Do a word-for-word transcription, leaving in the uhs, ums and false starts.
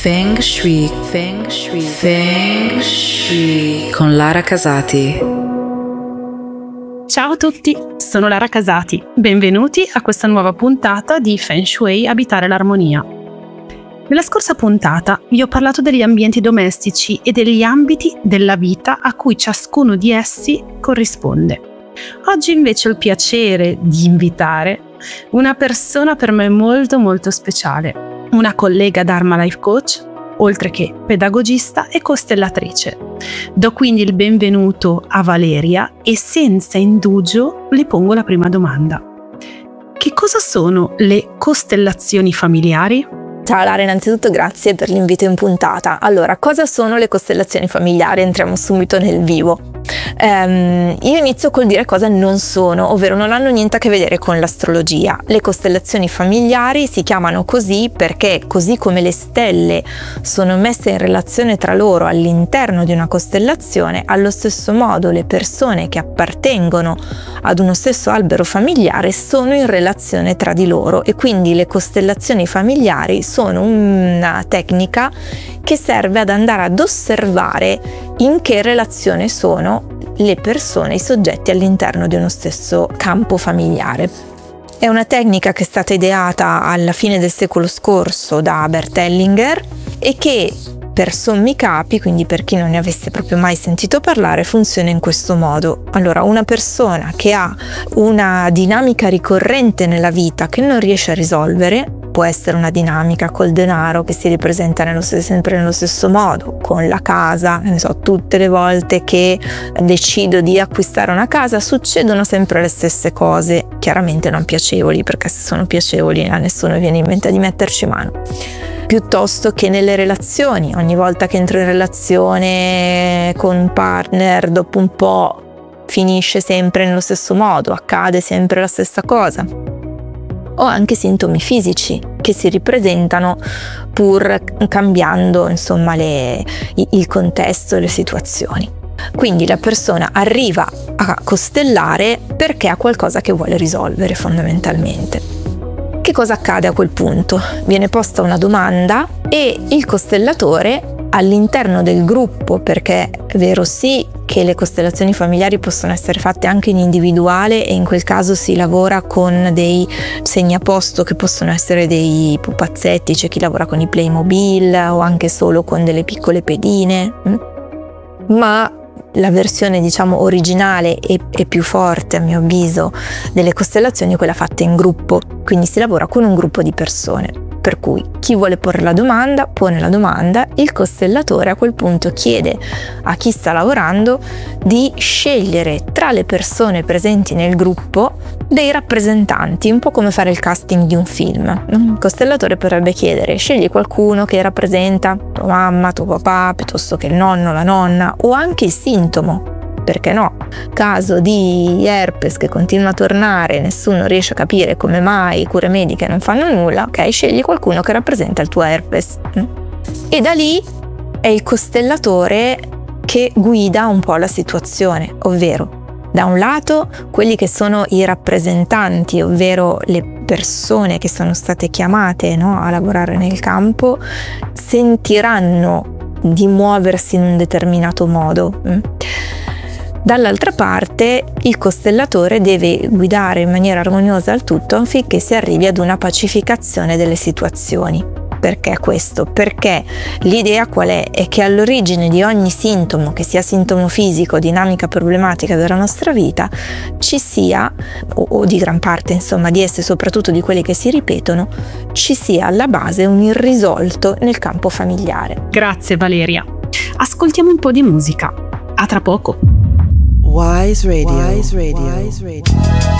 Feng Shui, Feng Shui, Feng Shui con Lara Casati. Ciao a tutti, sono Lara Casati. Benvenuti a questa nuova puntata di Feng Shui Abitare l'armonia. Nella scorsa puntata vi ho parlato degli ambienti domestici e degli ambiti della vita a cui ciascuno di essi corrisponde. Oggi invece ho il piacere di invitare una persona per me molto molto speciale. Una collega Dharma Life Coach, oltre che pedagogista e costellatrice. Do quindi il benvenuto a Valeria e senza indugio le pongo la prima domanda. Che cosa sono le costellazioni familiari? Ciao Lara, innanzitutto grazie per l'invito in puntata. Allora, cosa sono le costellazioni familiari? Entriamo subito nel vivo. Um, io inizio col dire cosa non sono, ovvero non hanno niente a che vedere con l'astrologia. Le costellazioni familiari si chiamano così perché, così come le stelle sono messe in relazione tra loro all'interno di una costellazione, allo stesso modo le persone che appartengono ad uno stesso albero familiare sono in relazione tra di loro, e quindi le costellazioni familiari sono una tecnica che serve ad andare ad osservare in che relazione sono le persone, i soggetti all'interno di uno stesso campo familiare. È una tecnica che è stata ideata alla fine del secolo scorso da Bert Hellinger e che, per sommi capi, quindi per chi non ne avesse proprio mai sentito parlare, funziona in questo modo. Allora, una persona che ha una dinamica ricorrente nella vita che non riesce a risolvere, può essere una dinamica col denaro che si ripresenta nello, sempre nello stesso modo, con la casa, ne so, tutte le volte che decido di acquistare una casa succedono sempre le stesse cose, chiaramente non piacevoli, perché se sono piacevoli a nessuno viene in mente di metterci mano. Piuttosto che nelle relazioni, ogni volta che entro in relazione con un partner, dopo un po' finisce sempre nello stesso modo, accade sempre la stessa cosa. O anche sintomi fisici che si ripresentano pur cambiando, insomma, le, il contesto e le situazioni. Quindi la persona arriva a costellare perché ha qualcosa che vuole risolvere fondamentalmente. Che cosa accade a quel punto? Viene posta una domanda e il costellatore all'interno del gruppo, perché è vero sì che le costellazioni familiari possono essere fatte anche in individuale e in quel caso si lavora con dei segnaposto che possono essere dei pupazzetti, c'è chi lavora con i Playmobil o anche solo con delle piccole pedine, ma la versione diciamo originale e, e più forte a mio avviso delle costellazioni è quella fatta in gruppo, quindi si lavora con un gruppo di persone. Per cui chi vuole porre la domanda, pone la domanda, il costellatore a quel punto chiede a chi sta lavorando di scegliere tra le persone presenti nel gruppo dei rappresentanti, un po' come fare il casting di un film. Il costellatore potrebbe chiedere: scegli qualcuno che rappresenta tua mamma, tuo papà, piuttosto che il nonno, la nonna, o anche il sintomo. Perché no? Caso di herpes che continua a tornare, nessuno riesce a capire come mai, cure mediche non fanno nulla, ok, scegli qualcuno che rappresenta il tuo herpes. E da lì è il costellatore che guida un po' la situazione, ovvero da un lato quelli che sono i rappresentanti, ovvero le persone che sono state chiamate, no, a lavorare nel campo, sentiranno di muoversi in un determinato modo. Dall'altra parte il costellatore deve guidare in maniera armoniosa il tutto affinché si arrivi ad una pacificazione delle situazioni. Perché questo? Perché l'idea qual è? È che all'origine di ogni sintomo, che sia sintomo fisico, dinamica problematica della nostra vita, ci sia, o, o di gran parte insomma di esse, soprattutto di quelli che si ripetono, ci sia alla base un irrisolto nel campo familiare. Grazie Valeria. Ascoltiamo un po' di musica. A tra poco. Wise Radio. Wise Radio. Wise Radio.